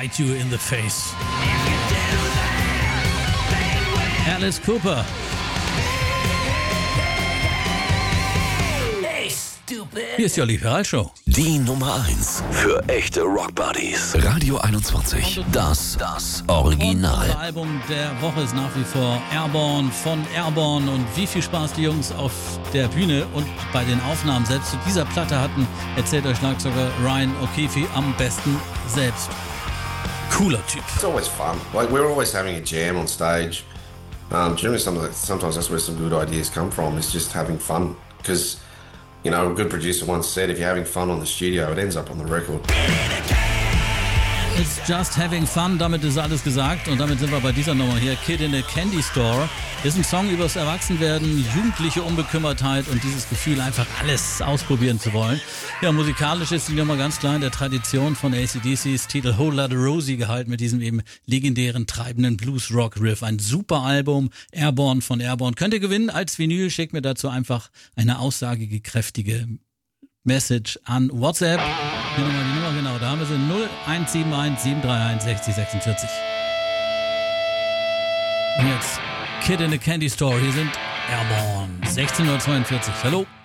Bite You in the Face. Alice Cooper. Hier ist die Olli Ferrell Show. Die Nummer 1 für echte Rockbuddies. Radio 21. Das Original. Das Album der Woche ist nach wie vor Airborne von Airborne. Und wie viel Spaß die Jungs auf der Bühne und bei den Aufnahmen selbst zu dieser Platte hatten, erzählt euch Schlagzeuger Ryan O'Keefe am besten selbst. Cooler Typ. It's always fun. Like, we're always having a jam on stage. Generally, sometimes that's where some good ideas come from, is just having fun. Because, you know, a good producer once said, if you're having fun on the studio, it ends up on the record. It's just having fun, damit ist alles gesagt und damit sind wir bei dieser Nummer hier. Kid in a Candy Store ist ein Song übers Erwachsenwerden, jugendliche Unbekümmertheit und dieses Gefühl, einfach alles ausprobieren zu wollen. Ja, musikalisch ist die Nummer ganz klar in der Tradition von AC/DC's Titel Whole Lotta Rosie gehalten mit diesem eben legendären, treibenden Blues-Rock-Riff. Ein super Album, Airborne von Airborne. Könnt ihr gewinnen als Vinyl, schickt mir dazu einfach eine aussagekräftige Message an WhatsApp. Hier nochmal die Nummer, genau, da haben wir sie 0171 731 60 46. Und jetzt Kid in a Candy Store, hier sind Airborne, 16:42 Uhr. Hallo.